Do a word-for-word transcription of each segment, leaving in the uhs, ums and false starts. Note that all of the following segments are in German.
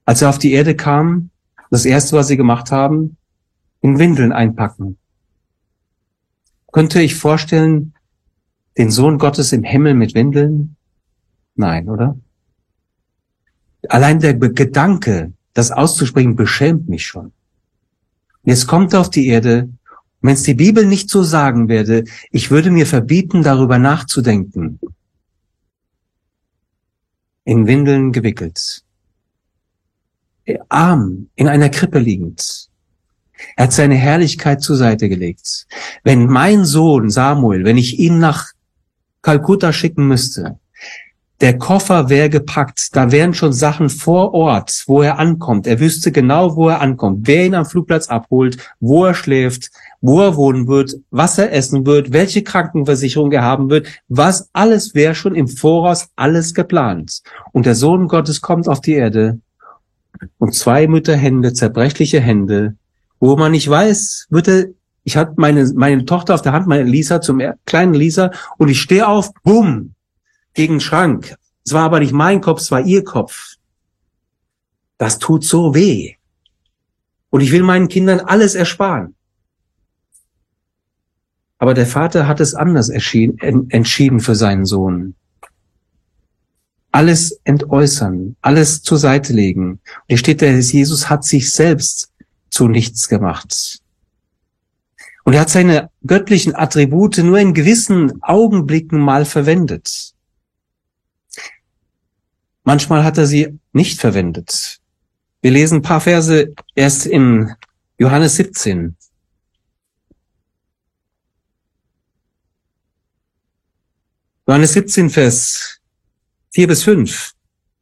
Als er auf die Erde kam, das Erste, was sie gemacht haben, in Windeln einpacken. Könnte ich vorstellen, den Sohn Gottes im Himmel mit Windeln? Nein, oder? Allein der Gedanke, das auszusprechen, beschämt mich schon. Jetzt kommt er auf die Erde. Wenn es die Bibel nicht so sagen werde, ich würde mir verbieten, darüber nachzudenken. In Windeln gewickelt. Arm, in einer Krippe liegend. Er hat seine Herrlichkeit zur Seite gelegt. Wenn mein Sohn Samuel, wenn ich ihn nach Kalkutta schicken müsste, der Koffer wäre gepackt, da wären schon Sachen vor Ort, wo er ankommt. Er wüsste genau, wo er ankommt, wer ihn am Flugplatz abholt, wo er schläft, wo er wohnen wird, was er essen wird, welche Krankenversicherung er haben wird. Was alles wäre schon im Voraus alles geplant. Und der Sohn Gottes kommt auf die Erde und zwei Mütterhände, zerbrechliche Hände, wo man nicht weiß, wird er, ich hatte meine, meine Tochter auf der Hand, meine Lisa, zum kleinen Lisa, und ich stehe auf, bumm, gegen den Schrank. Es war aber nicht mein Kopf, es war ihr Kopf. Das tut so weh. Und ich will meinen Kindern alles ersparen. Aber der Vater hat es anders entschieden für seinen Sohn. Alles entäußern, alles zur Seite legen. Und hier steht, der Jesus hat sich selbst zu nichts gemacht. Und er hat seine göttlichen Attribute nur in gewissen Augenblicken mal verwendet. Manchmal hat er sie nicht verwendet. Wir lesen ein paar Verse erst in Johannes siebzehn. Johannes siebzehn, Vers vier bis fünf.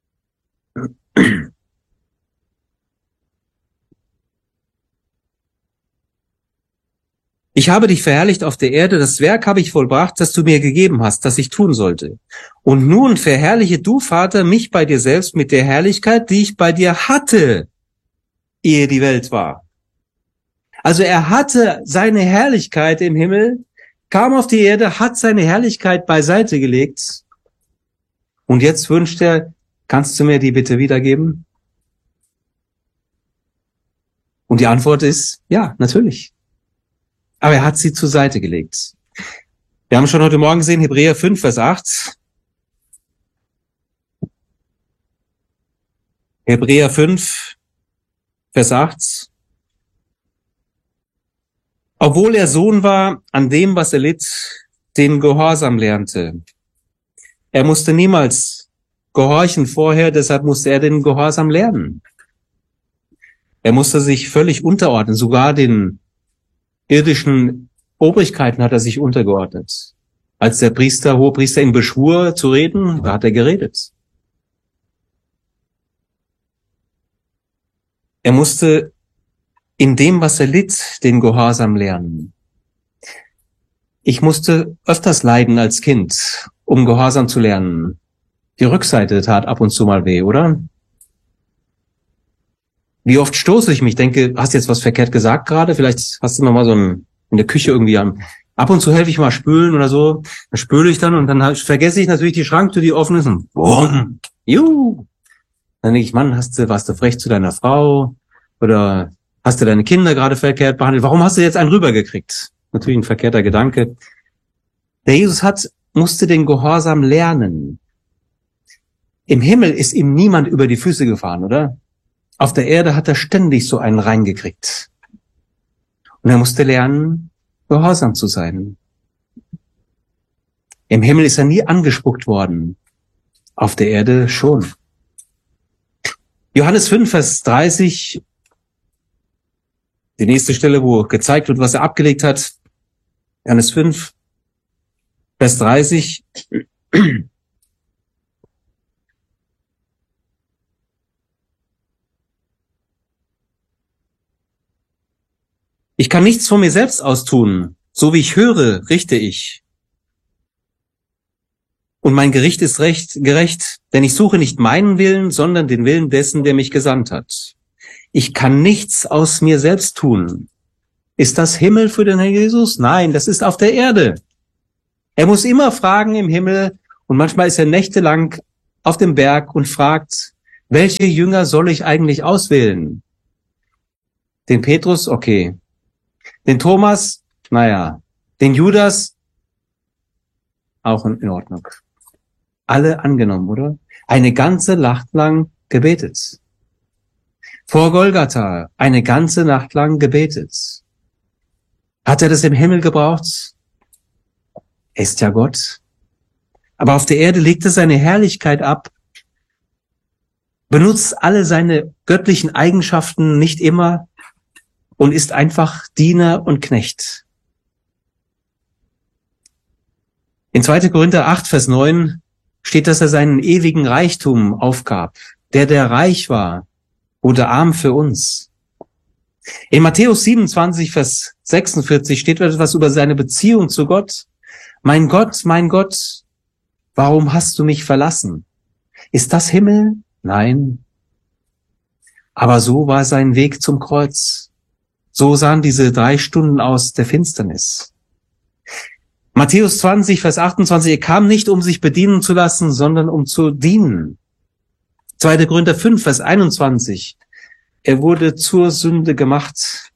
Ich habe dich verherrlicht auf der Erde, das Werk habe ich vollbracht, das du mir gegeben hast, das ich tun sollte. Und nun verherrliche du, Vater, mich bei dir selbst mit der Herrlichkeit, die ich bei dir hatte, ehe die Welt war. Also er hatte seine Herrlichkeit im Himmel, kam auf die Erde, hat seine Herrlichkeit beiseite gelegt. Und jetzt wünscht er, kannst du mir die bitte wiedergeben? Und die Antwort ist, ja, natürlich. Aber er hat sie zur Seite gelegt. Wir haben schon heute Morgen gesehen, Hebräer fünf, Vers acht. Hebräer fünf, Vers acht. Obwohl er Sohn war, an dem, was er litt, den Gehorsam lernte. Er musste niemals gehorchen vorher, deshalb musste er den Gehorsam lernen. Er musste sich völlig unterordnen, sogar den irdischen Obrigkeiten hat er sich untergeordnet. Als der Priester, Hohepriester ihn beschwor zu reden, da hat er geredet. Er musste in dem, was er litt, den Gehorsam lernen. Ich musste öfters leiden als Kind, um Gehorsam zu lernen. Die Rückseite tat ab und zu mal weh, oder? Wie oft stoße ich mich, denke, hast du jetzt was verkehrt gesagt gerade? Vielleicht hast du noch mal so ein, in der Küche irgendwie am, ab und zu helfe ich mal spülen oder so. Da spüle ich dann und dann vergesse ich natürlich die Schranktür, die offen ist und boom, juhu. Dann denke ich, Mann, hast du, warst du frech zu deiner Frau? Oder hast du deine Kinder gerade verkehrt behandelt? Warum hast du jetzt einen rübergekriegt? Natürlich ein verkehrter Gedanke. Der Jesus hat, musste den Gehorsam lernen. Im Himmel ist ihm niemand über die Füße gefahren, oder? Auf der Erde hat er ständig so einen reingekriegt. Und er musste lernen, gehorsam zu sein. Im Himmel ist er nie angespuckt worden. Auf der Erde schon. Johannes fünf, Vers dreißig. Die nächste Stelle, wo gezeigt wird, was er abgelegt hat. Johannes fünf, Vers dreißig. Ich kann nichts von mir selbst aus tun. So wie ich höre, richte ich. Und mein Gericht ist recht, gerecht, denn ich suche nicht meinen Willen, sondern den Willen dessen, der mich gesandt hat. Ich kann nichts aus mir selbst tun. Ist das Himmel für den Herrn Jesus? Nein, das ist auf der Erde. Er muss immer fragen im Himmel und manchmal ist er nächtelang auf dem Berg und fragt, Welche Jünger soll ich eigentlich auswählen? Den Petrus? Okay. Den Thomas? Naja. Den Judas? Auch in Ordnung. Alle angenommen, oder? Eine ganze Nacht lang gebetet. Vor Golgatha eine ganze Nacht lang gebetet. Hat er das im Himmel gebraucht? Er ist ja Gott. Aber auf der Erde legt er seine Herrlichkeit ab, benutzt alle seine göttlichen Eigenschaften nicht immer und ist einfach Diener und Knecht. In zweiter Korinther acht, Vers neun steht, dass er seinen ewigen Reichtum aufgab. Der, der reich war, wurde arm für uns. In Matthäus siebenundzwanzig, Vers sechsundvierzig steht etwas über seine Beziehung zu Gott. Mein Gott, mein Gott, warum hast du mich verlassen? Ist das Himmel? Nein. Aber so war sein Weg zum Kreuz. So sahen diese drei Stunden aus der Finsternis. Matthäus zwanzig, Vers achtundzwanzig, er kam nicht, um sich bedienen zu lassen, sondern um zu dienen. zweiter Korinther fünf, Vers einundzwanzig, er wurde zur Sünde gemacht,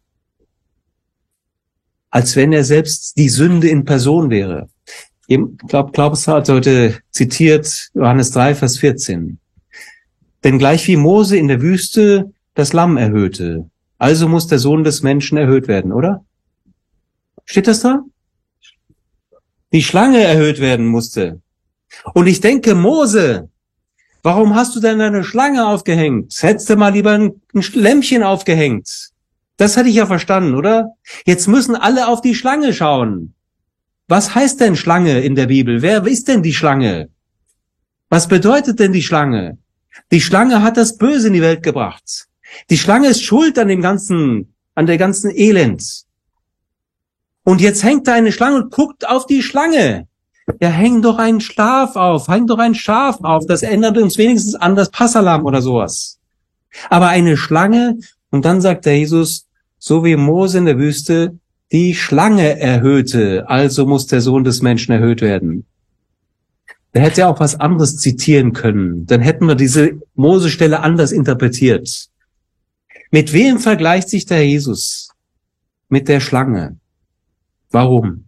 als wenn er selbst die Sünde in Person wäre. Ich glaube, Glaubens hat heute zitiert Johannes drei, Vers vierzehn. Denn gleich wie Mose in der Wüste das Lamm erhöhte, also muss der Sohn des Menschen erhöht werden, oder? Steht das da? Die Schlange erhöht werden musste. Und ich denke, Mose, warum hast du denn eine Schlange aufgehängt? Hättest du mal lieber ein, ein Lämpchen aufgehängt? Das hätte ich ja verstanden, oder? Jetzt müssen alle auf die Schlange schauen. Was heißt denn Schlange in der Bibel? Wer ist denn die Schlange? Was bedeutet denn die Schlange? Die Schlange hat das Böse in die Welt gebracht. Die Schlange ist schuld an dem ganzen, an der ganzen Elend. Und jetzt hängt da eine Schlange und guckt auf die Schlange. Ja, häng doch einen Schaf auf, häng doch ein Schaf auf. Das erinnert uns wenigstens an das Passalam oder sowas. Aber eine Schlange, und dann sagt der Jesus, so wie Mose in der Wüste die Schlange erhöhte, also muss der Sohn des Menschen erhöht werden. Da hätte er auch was anderes zitieren können. Dann hätten wir diese Mose-Stelle anders interpretiert. Mit wem vergleicht sich der Jesus? Mit der Schlange. Warum?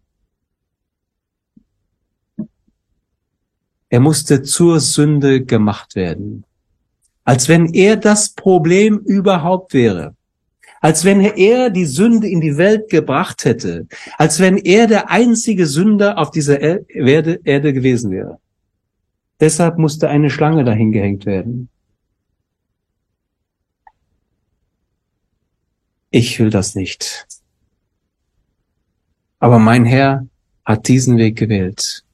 Er musste zur Sünde gemacht werden. Als wenn er das Problem überhaupt wäre. Als wenn er die Sünde in die Welt gebracht hätte. Als wenn er der einzige Sünder auf dieser Erde, Erde gewesen wäre. Deshalb musste eine Schlange dahin gehängt werden. Ich will das nicht. Aber mein Herr hat diesen Weg gewählt.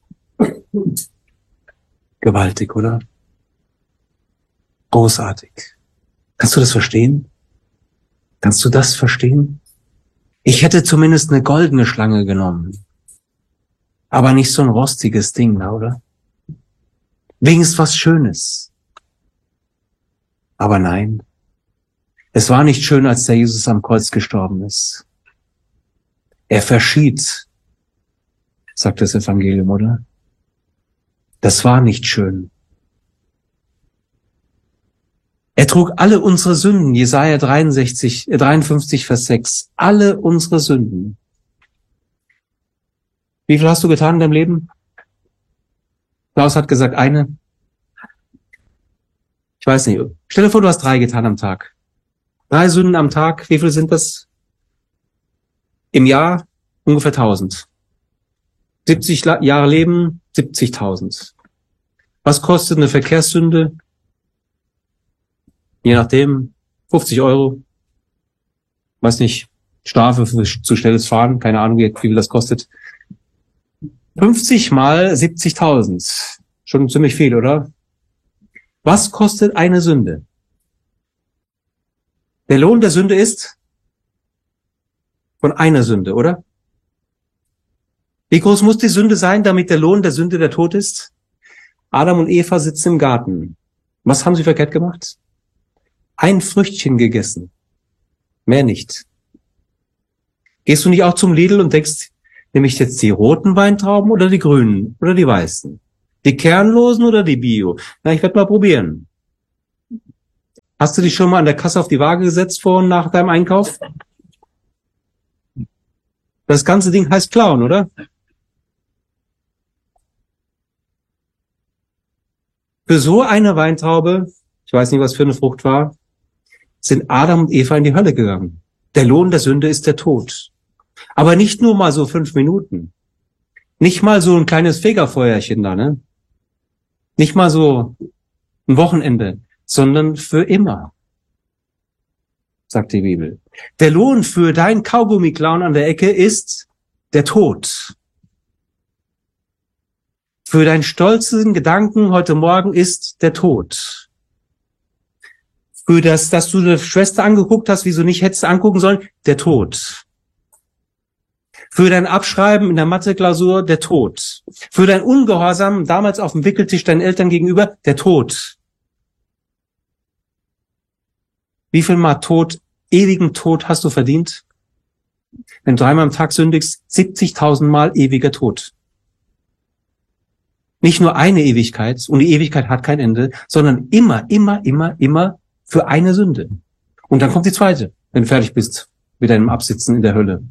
Gewaltig, oder? Großartig. Kannst du das verstehen? Kannst du das verstehen? Ich hätte zumindest eine goldene Schlange genommen. Aber nicht so ein rostiges Ding, oder? Wenigstens was Schönes. Aber nein. Es war nicht schön, als der Jesus am Kreuz gestorben ist. Er verschied, sagt das Evangelium, oder? Das war nicht schön. Er trug alle unsere Sünden, Jesaja dreiundsechzig, dreiundfünfzig, Vers sechs, alle unsere Sünden. Wie viel hast du getan in deinem Leben? Klaus hat gesagt, eine. Ich weiß nicht. Stell dir vor, du hast drei getan am Tag. Drei Sünden am Tag, wie viel sind das? Im Jahr ungefähr tausend. siebzig Jahre Leben, siebzigtausend. Was kostet eine Verkehrssünde? Je nachdem, fünfzig Euro. Weiß nicht, Strafe für zu schnelles Fahren, keine Ahnung, wie viel das kostet. fünfzig mal siebzigtausend. Schon ziemlich viel, oder? Was kostet eine Sünde? Der Lohn der Sünde ist von einer Sünde, oder? Wie groß muss die Sünde sein, damit der Lohn der Sünde der Tod ist? Adam und Eva sitzen im Garten. Was haben sie verkehrt gemacht? Ein Früchtchen gegessen. Mehr nicht. Gehst du nicht auch zum Lidl und denkst, nehme ich jetzt die roten Weintrauben oder die grünen oder die weißen? Die kernlosen oder die Bio? Na, ich werde mal probieren. Hast du dich schon mal an der Kasse auf die Waage gesetzt vor und nach deinem Einkauf? Das ganze Ding heißt klauen, oder? Für so eine Weintraube, ich weiß nicht, was für eine Frucht war, sind Adam und Eva in die Hölle gegangen. Der Lohn der Sünde ist der Tod. Aber nicht nur mal so fünf Minuten. Nicht mal so ein kleines Fegefeuerchen da, ne? Nicht mal so ein Wochenende, sondern für immer, sagt die Bibel. Der Lohn für dein Kaugummi-Klauen an der Ecke ist der Tod. Für deinen stolzen Gedanken heute Morgen ist der Tod. Für das, dass du eine Schwester angeguckt hast, wieso nicht hättest angucken sollen, der Tod. Für dein Abschreiben in der Mathe-Klausur, der Tod. Für dein Ungehorsam damals auf dem Wickeltisch deinen Eltern gegenüber, der Tod. Wie viel Mal Tod, ewigen Tod hast du verdient? Wenn du dreimal am Tag sündigst, siebzigtausend Mal ewiger Tod. Nicht nur eine Ewigkeit, und die Ewigkeit hat kein Ende, sondern immer, immer, immer, immer für eine Sünde. Und dann kommt die zweite, wenn du fertig bist mit deinem Absitzen in der Hölle.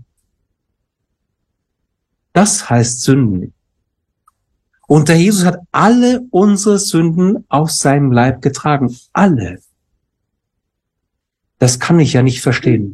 Das heißt Sünden. Und der Jesus hat alle unsere Sünden auf seinem Leib getragen. Alle. Das kann ich ja nicht verstehen.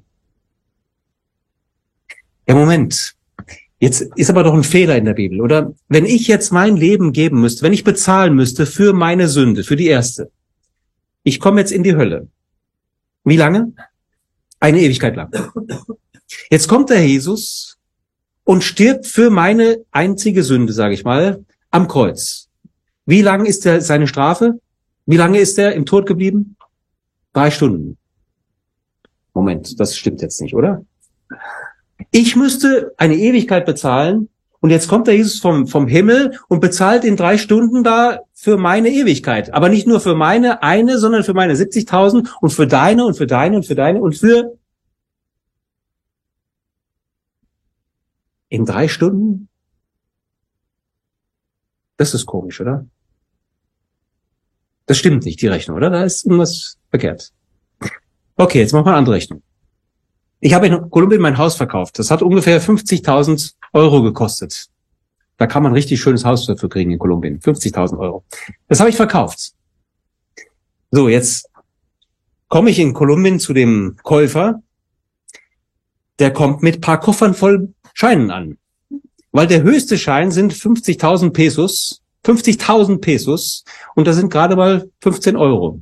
Ja, Moment. Jetzt ist aber doch ein Fehler in der Bibel, oder? Wenn ich jetzt mein Leben geben müsste, wenn ich bezahlen müsste für meine Sünde, für die erste. Ich komme jetzt in die Hölle. Wie lange? Eine Ewigkeit lang. Jetzt kommt der Jesus und stirbt für meine einzige Sünde, sage ich mal, am Kreuz. Wie lange ist er seine Strafe? Wie lange ist er im Tod geblieben? Drei Stunden. Moment, das stimmt jetzt nicht, oder? Ich müsste eine Ewigkeit bezahlen und jetzt kommt der Jesus vom, vom Himmel und bezahlt in drei Stunden da für meine Ewigkeit. Aber nicht nur für meine eine, sondern für meine siebzigtausend und für deine und für deine und für deine und für... In drei Stunden? Das ist komisch, oder? Das stimmt nicht, die Rechnung, oder? Da ist irgendwas verkehrt. Okay, jetzt machen wir eine andere Rechnung. Ich habe in Kolumbien mein Haus verkauft. Das hat ungefähr fünfzigtausend Euro gekostet. Da kann man ein richtig schönes Haus dafür kriegen in Kolumbien. fünfzigtausend Euro. Das habe ich verkauft. So, jetzt komme ich in Kolumbien zu dem Käufer. Der kommt mit paar Koffern voll Scheinen an. Weil der höchste Schein sind fünfzigtausend Pesos. fünfzigtausend Pesos. Und das sind gerade mal fünfzehn Euro.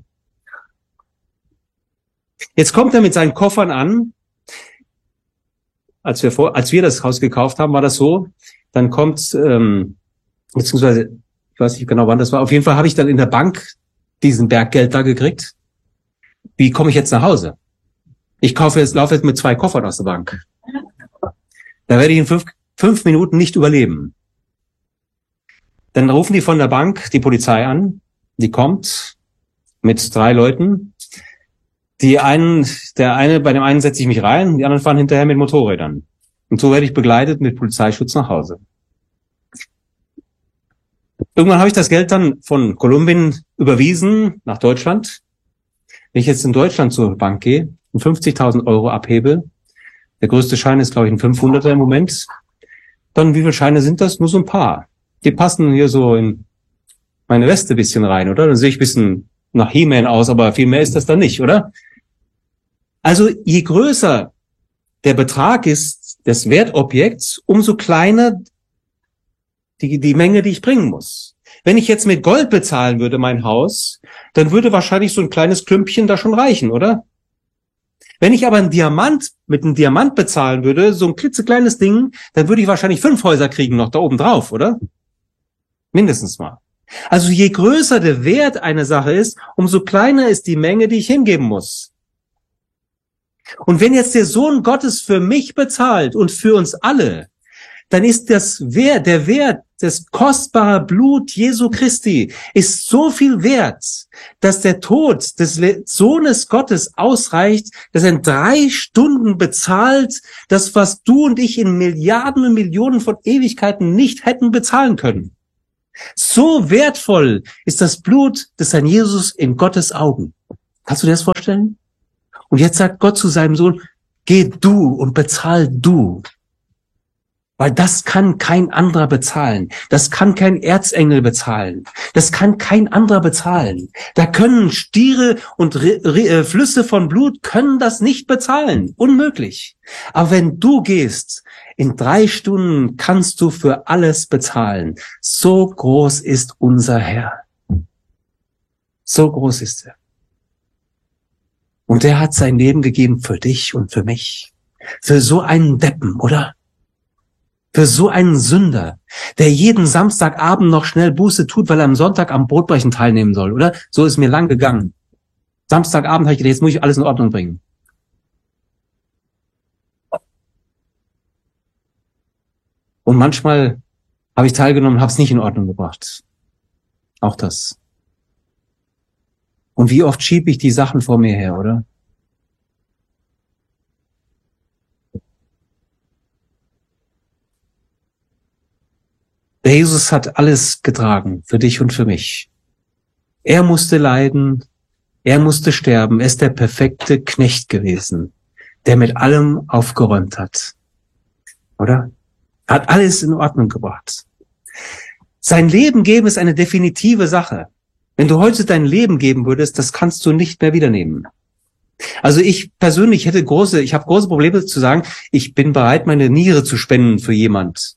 Jetzt kommt er mit seinen Koffern an. Als wir vor, als wir das Haus gekauft haben, war das so. Dann kommt, ähm, beziehungsweise, ich weiß nicht genau, wann das war. Auf jeden Fall habe ich dann in der Bank diesen Berg Geld da gekriegt. Wie komme ich jetzt nach Hause? Ich kaufe jetzt, laufe jetzt mit zwei Koffern aus der Bank. Da werde ich in fünf, fünf Minuten nicht überleben. Dann rufen die von der Bank die Polizei an. Die kommt mit drei Leuten. Die einen, der eine, bei dem einen setze ich mich rein, die anderen fahren hinterher mit Motorrädern. Und so werde ich begleitet mit Polizeischutz nach Hause. Irgendwann habe ich das Geld dann von Kolumbien überwiesen nach Deutschland. Wenn ich jetzt in Deutschland zur Bank gehe und fünfzigtausend Euro abhebe, der größte Schein ist, glaube ich, ein fünfhunderter im Moment, dann wie viele Scheine sind das? Nur so ein paar. Die passen hier so in meine Weste ein bisschen rein, oder? Dann sehe ich ein bisschen nach He-Man aus, aber viel mehr ist das dann nicht, oder? Also je größer der Betrag ist des Wertobjekts, umso kleiner die, die Menge, die ich bringen muss. Wenn ich jetzt mit Gold bezahlen würde, mein Haus, dann würde wahrscheinlich so ein kleines Klümpchen da schon reichen, oder? Wenn ich aber einen Diamant mit einem Diamant bezahlen würde, so ein klitzekleines Ding, dann würde ich wahrscheinlich fünf Häuser kriegen noch da oben drauf, oder? Mindestens mal. Also je größer der Wert einer Sache ist, umso kleiner ist die Menge, die ich hingeben muss. Und wenn jetzt der Sohn Gottes für mich bezahlt und für uns alle, dann ist das Wert, der Wert, das kostbare Blut Jesu Christi ist so viel wert, dass der Tod des Sohnes Gottes ausreicht, dass er in drei Stunden bezahlt, das, was du und ich in Milliarden und Millionen von Ewigkeiten nicht hätten bezahlen können. So wertvoll ist das Blut des Herrn Jesus in Gottes Augen. Kannst du dir das vorstellen? Und jetzt sagt Gott zu seinem Sohn, geh du und bezahl du. Weil das kann kein anderer bezahlen. Das kann kein Erzengel bezahlen. Das kann kein anderer bezahlen. Da können Stiere und Re Re Flüsse von Blut können das nicht bezahlen. Unmöglich. Aber wenn du gehst, in drei Stunden kannst du für alles bezahlen. So groß ist unser Herr. So groß ist er. Und er hat sein Leben gegeben für dich und für mich. Für so einen Deppen, oder? Für so einen Sünder, der jeden Samstagabend noch schnell Buße tut, weil er am Sonntag am Brotbrechen teilnehmen soll, oder? So ist mir lang gegangen. Samstagabend habe ich gedacht, jetzt muss ich alles in Ordnung bringen. Und manchmal habe ich teilgenommen, habe es nicht in Ordnung gebracht. Auch das. Und wie oft schiebe ich die Sachen vor mir her, oder? Der Jesus hat alles getragen, für dich und für mich. Er musste leiden, er musste sterben, er ist der perfekte Knecht gewesen, der mit allem aufgeräumt hat. Oder? Hat alles in Ordnung gebracht. Sein Leben geben ist eine definitive Sache. Wenn du heute dein Leben geben würdest, das kannst du nicht mehr wiedernehmen. Also ich persönlich hätte große, ich habe große Probleme zu sagen, ich bin bereit, meine Niere zu spenden für jemand.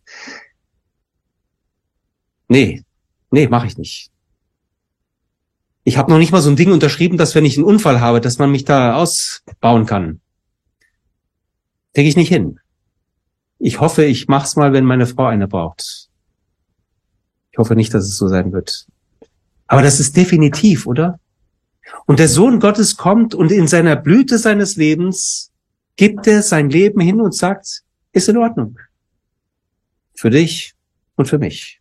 Nee, nee, mache ich nicht. Ich habe noch nicht mal so ein Ding unterschrieben, dass wenn ich einen Unfall habe, dass man mich da ausbauen kann. Kriege ich nicht hin. Ich hoffe, ich mach's mal, wenn meine Frau eine braucht. Ich hoffe nicht, dass es so sein wird. Aber das ist definitiv, oder? Und der Sohn Gottes kommt und in seiner Blüte seines Lebens gibt er sein Leben hin und sagt, ist in Ordnung. Für dich und für mich.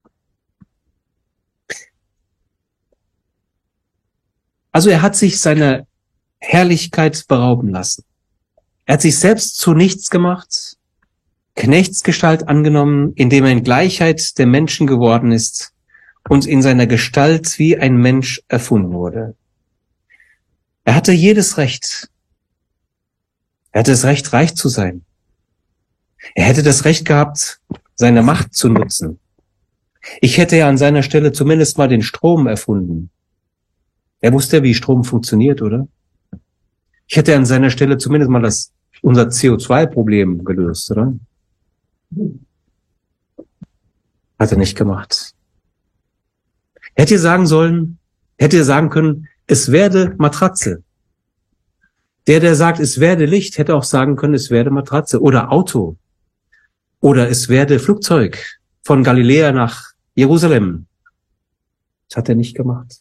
Also er hat sich seiner Herrlichkeit berauben lassen. Er hat sich selbst zu nichts gemacht, Knechtsgestalt angenommen, indem er in Gleichheit der Menschen geworden ist und in seiner Gestalt wie ein Mensch erfunden wurde. Er hatte jedes Recht. Er hatte das Recht, reich zu sein. Er hätte das Recht gehabt, seine Macht zu nutzen. Ich hätte ja an seiner Stelle zumindest mal den Strom erfunden. Er wusste, wie Strom funktioniert, oder? Ich hätte an seiner Stelle zumindest mal das, unser C O zwei Problem gelöst, oder? Hat er nicht gemacht. Hätte ihr sagen sollen, hätte ihr sagen können, es werde Matratze. Der, der sagt, es werde Licht, hätte auch sagen können, es werde Matratze oder Auto. Oder es werde Flugzeug von Galiläa nach Jerusalem. Das hat er nicht gemacht.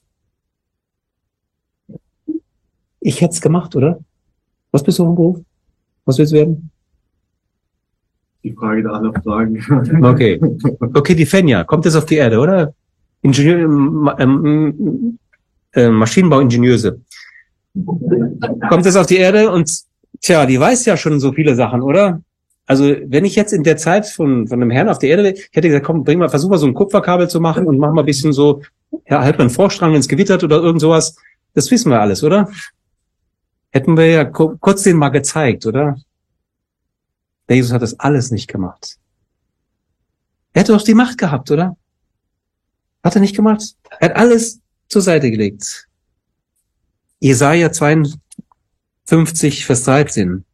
Ich hätte es gemacht, oder? Was bist du vom Beruf? Was willst du werden? Die Frage der aller Fragen. Okay. Okay, die Fenja, kommt jetzt auf die Erde, oder? Ingenieur, ähm, äh, Maschinenbauingenieuse. Kommt jetzt auf die Erde und, tja, die weiß ja schon so viele Sachen, oder? Also, wenn ich jetzt in der Zeit von, von einem Herrn auf der Erde wäre, ich hätte gesagt, komm, bring mal, versuch mal so ein Kupferkabel zu machen und mach mal ein bisschen so, ja, halt mal einen Vorstrang, wenn es gewittert oder irgend sowas. Das wissen wir alles, oder? Hätten wir ja kurz den mal gezeigt, oder? Der Jesus hat das alles nicht gemacht. Er hätte doch die Macht gehabt, oder? Hat er nicht gemacht? Er hat alles zur Seite gelegt. Jesaja zweiundfünfzig, Vers dreizehn.